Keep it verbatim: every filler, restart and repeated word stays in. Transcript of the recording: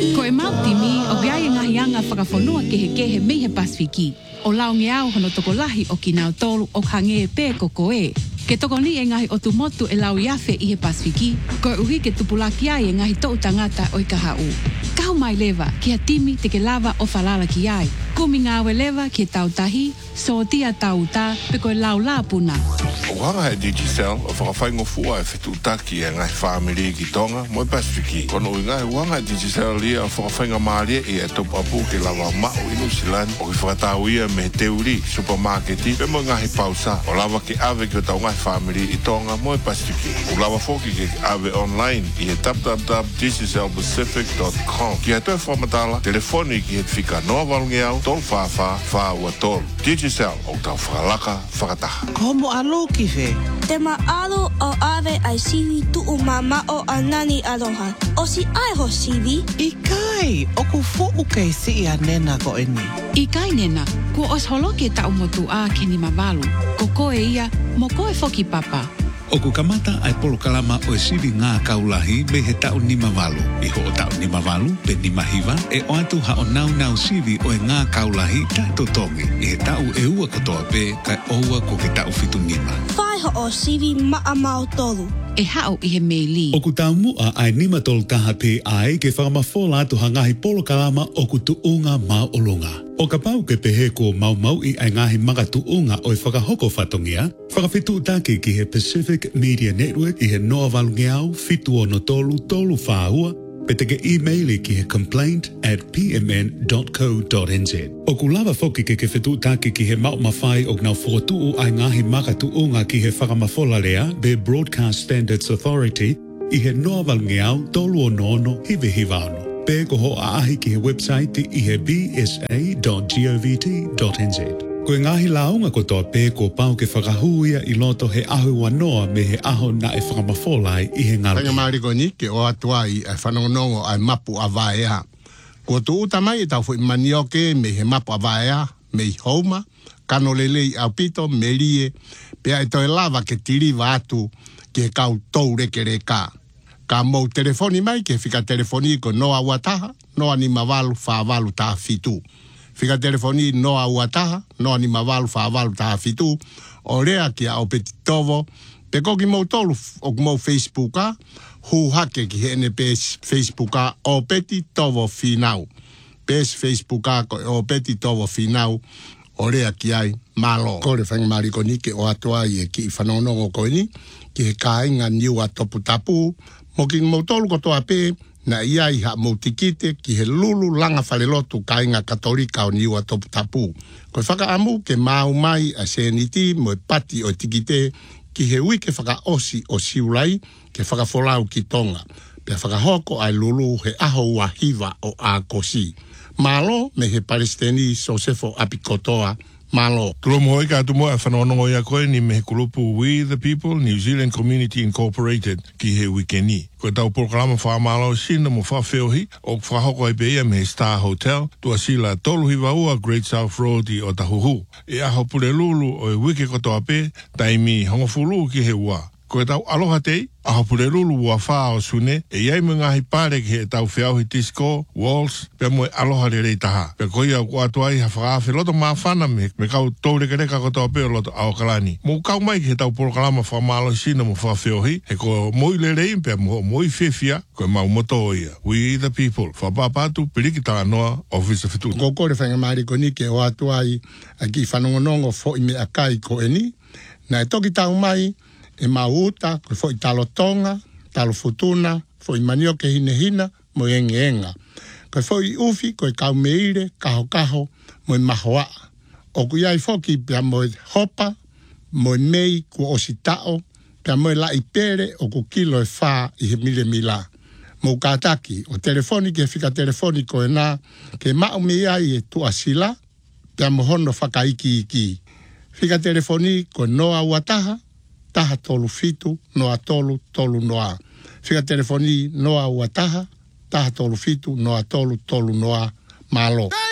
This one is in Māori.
Ko e mauti mi o biai ngahi anga whakafonua ke he kehe me he Pasifiki. O lao ngeau hono toko lahi o ki nao tolu o hange e pē ko koe. Ke toko ni e ngahi o tu motu e lau iafe i he Pasifiki, ko e uhi ke tupulaki ai e ngahi tou tangata o i ka hau. Kau mai lewa ki a timi te ke lava o falala ki ai. Kumi ngāwe lewa ki e tau tahi, so tia tau tā, pe ko e lau la puna. O hanga e Digicel, o whakawhaingo fua e whetutaki e ngahi whamiri ki tonga mo i Pasifiki. Kono i ngahi wanga e Digicel lia o whakawhainga maalia i e topu apu ke lava mao i New Zealand, o ki whakatau ia me he teuri, supermarketi, pe mo ngahi pausa, o lava ki ave ki o tau ngahi whamiri i tonga mo i Pasifiki. O lava foki ke ave online i e w w w dot digicel pacific dot com. Ki hatoe whamatala, telefoni ki he whika noa walungeau, tol whawha, whaua tol. Digicel, o tau whakalaka, whakataha. Komo alo ki fe? Te maalo o ave ai siwi tu o mama o anani aloha. O si ai ho siwi? I kai, o ku fuku kei si i a nena ko eni. I kai nena, kua os holo ke tau motu a ke ni mawalu. Ko koe ia, mo koe foki papa. O ku kamata ai polo kalama o e sivi ngā kaulahi me he tau ni mawalu. I ho o tau ni mawalu, pe ni mahiwa, e o atu ha o nau nau sivi o e ngā kaulahi tato tongi. I he tau e ua katoa pe, kai oua ko ke tau fitu nima. Whai ho o sivi maa mau tolu. E hao i he meili. O ku tau mua ai nima tolu taha pe ai ke whakamafola atu hangahi polo kalama o ku tuunga mau olonga. O ka pau ke pehe ko mau mau i ai ngahi manga tuunga o i whakahoko whatongia, whakawhitu take ki he Pacific Media Network i he noa walungeau fitu o no tolu tolu whaahua, pe te ke e-maili ki he complaint at p m n dot co dot n z. O ku lava foki ke ke whitu take ki he mau mawhai o ngau whotu ai ngahi maka tuunga ki he whakamafola lea be Broadcast Standards Authority i he noa walungeau tolu o nono hive hivano. Pe ko ho a ahi ki he website i he b s a dot govt dot n z. Ko e ngahi launga ko toa pe ko pau ke whakahuia i loto he ahu wanoa me he aho na e whakamafolai i he ngalu. Tanga mariko ni ke o atua i e whanongonongo ai mapu a vaea. Ko tu uta mai e tau fu i manioke me he mapu a vaea, me i houma, kano lele i au pito, me rie, pe ai toi lava ke tiri watu ki he kau tou reke reka. Ka mou telefoni mai ke fika telefoni ko noa wataha, noa ni mawalu whaavalu taha fitu. Fika telefoni noa wataha, noa ni mawalu whaavalu taha fitu. O rea ki a o peti tovo, pe koki mou tolu o mou Facebooka, hu hake ki he ene pes Facebooka o peti tovo finau. Pes Facebooka ko o peti tovo finau, o rea ki ai malo. Kore whangi mariko ni ke o atua i e ki i whanonongo koe ni, ki he kāinga niu a topu tapu, mo ki mo tolu ko toa pe, na ia i ha mo tikite ki he lulu langa whalelotu kāinga katolika o niua topu tapu. Ko whaka amu ke mau mai a seniti mo e pati o tikite ki he wike whaka osi o siulai ke whaka folau ki tonga. Pea whaka hoko ai lulu he aho ua hiva o a kosi. Malo me he Palestini Sosefo Apikotoa malo. Tulomo hoi ka tumo e whanonongo ia koe ni me he kulupu We the People, New Zealand Community Incorporated ki he wikeni. Ko tau programa whaamalo sina mo whawheohi o whahoko e peia me he Star Hotel, tua sila tolu hiwa ua Great South Road i o tahuhu. E aho pule lulu o e wike kotoa pe, taimi hongofulu ki he ua. Ko tau aloha tei, aho pule lulu ua whaa o sune, e iai mo ngahi pare ki he tau whiauhi Tisco, Walls, pe mo e aloha re rei taha. Pe ko ia kua tuai ha whakaafi loto maa whana me, me kau tau reka reka kotoa pe o loto ao kalani. Mo kau mai ki he tau programa whamalo sina mo whawheohi, he ko moi le rei, pe mo moi whiwhia, ko e mau moto ia. We the People, whapapatu, piriki tā noa, office of fitu. Ko kore whanga mariko ni ke o atuai a ki whanongonongo fo i me akai ko eni, na e toki tau mai, e mauta, ko fo i talo tonga, talo futuna, fo i manio ke hine hina, mo enge enga. Ko fo i ufi, ko i kau meire, kaho kaho, mo i mahoa. O ku iai foki, pia mo i hopa, mo i mei, ku ositao, pia mo i la i pere, o ku kilo e wha i he mile mila. Mo kātaki, o telefoni ke fika telefoni ko e nā, ke mau me iai e tu asila, pia mo hono whakaiki iki. Fika telefoni ko noa uataha, taha tolu fitu, noa tolu, tolu noa. Fika telefoni noa ua taha, taha tolu fitu, noa tolu, tolu noa malo.